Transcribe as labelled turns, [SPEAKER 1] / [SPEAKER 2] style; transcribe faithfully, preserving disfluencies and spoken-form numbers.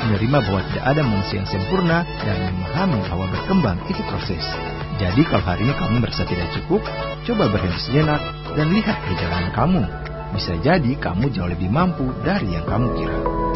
[SPEAKER 1] menerima bahwa tidak ada manusia yang sempurna dan memahami bahwa berkembang itu proses. Jadi kalau hari ini kamu merasa tidak cukup, coba berhenti sejenak dan lihat perjalanan kamu. Bisa jadi kamu jauh lebih mampu dari yang kamu kira.